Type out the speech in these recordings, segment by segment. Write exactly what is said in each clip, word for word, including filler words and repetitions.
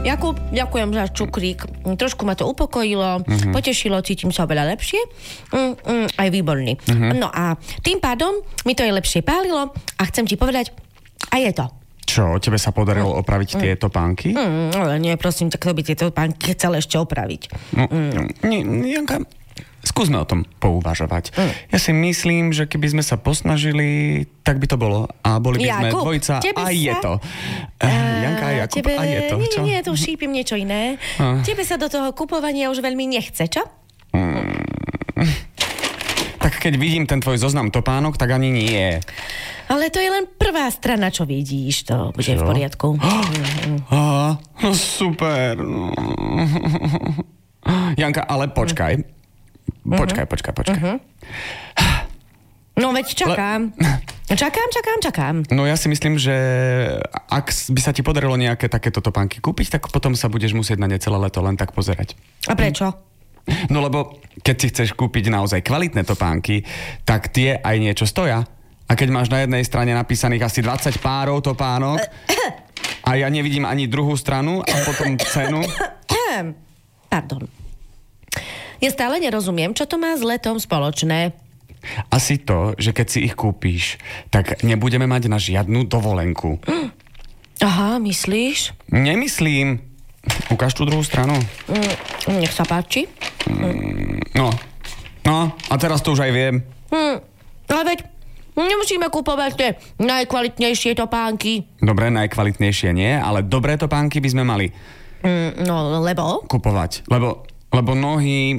Jakub, ďakujem za čukrík. Trošku ma to upokojilo, uh-huh. potešilo, cítim sa oveľa lepšie. Mm, mm, aj výborný. Uh-huh. No a tým pádom mi to je lepšie pálilo a chcem ti povedať, a je to. Čo, tebe sa podarilo mm. opraviť mm. tie topánky? Mm, ale nie, prosím, tak kto by tie topánky chcel ešte opraviť? No, mm. nie, Janka, skúsme o tom pouvažovať. Mm. Ja si myslím, že keby sme sa posnažili, tak by to bolo. A boli by Jakub, sme dvojica a sa... je to. Uh, Janka a Jakub tebe... a je to. Nie, čo? nie, to šípim niečo iné. Uh. Tebe sa do toho kupovania už veľmi nechce, čo? Mm. Tak keď vidím ten tvoj zoznam topánok, tak ani nie. Ale to je len prvá strana, čo vidíš, to bude čo? V poriadku. Oh, oh, super. Janka, ale počkaj. Počkaj, počkaj, počkaj. Uh-huh. No veď čakám. Le... Čakám, čakám, čakám. No ja si myslím, že ak by sa ti podarilo nejaké takéto topánky kúpiť, tak potom sa budeš musieť na ne celé leto len tak pozerať. A prečo? No lebo keď si chceš kúpiť naozaj kvalitné topánky, tak tie aj niečo stoja. A keď máš na jednej strane napísaných asi dvadsať párov topánok a ja nevidím ani druhú stranu a potom cenu... Pardon. Ja stále nerozumiem, čo to má s letom spoločné. Asi to, že keď si ich kúpíš, tak nebudeme mať na žiadnu dovolenku. Aha, myslíš? Nemyslím. Ukáž tú druhú stranu. Mm, nech sa páči. Mm, no. No, a teraz to už aj viem. Mm, ale veď nemusíme kúpovať tie najkvalitnejšie topánky. Dobre, najkvalitnejšie nie, ale dobré topánky by sme mali. Mm, no, lebo? Kupovať. Lebo, lebo nohy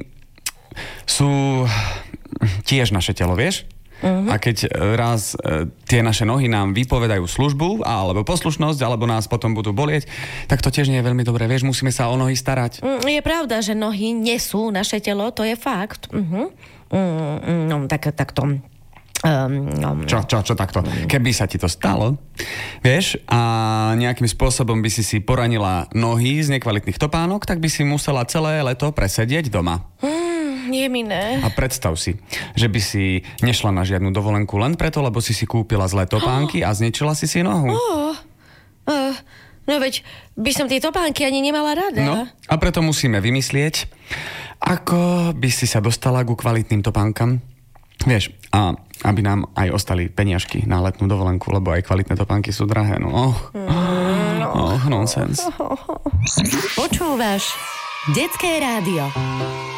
sú tiež naše telo, vieš? Uh-huh. A keď raz e, tie naše nohy nám vypovedajú službu, alebo poslušnosť, alebo nás potom budú bolieť, tak to tiež nie je veľmi dobré, vieš? Musíme sa o nohy starať. Mm, je pravda, že nohy nesú naše telo, to je fakt. Uh-huh. Mm, no, tak, tak to... Um, no, čo, čo, čo takto? Keby sa ti to stalo, vieš, a nejakým spôsobom by si si poranila nohy z nekvalitných topánok, tak by si musela celé leto presedieť doma. Mm, je mi ne. A predstav si, že by si nešla na žiadnu dovolenku len preto, lebo si si kúpila zlé topánky oh. a zničila si si nohu. Oh. Uh, no veď by som tie topánky ani nemala rada. No, a preto musíme vymyslieť, ako by si sa dostala ku kvalitným topánkam. Vieš, a aby nám aj ostali peniažky na letnú dovolenku, lebo aj kvalitné topánky sú drahé. No, oh, mm, oh nonsense. Počúvaš Detské rádio.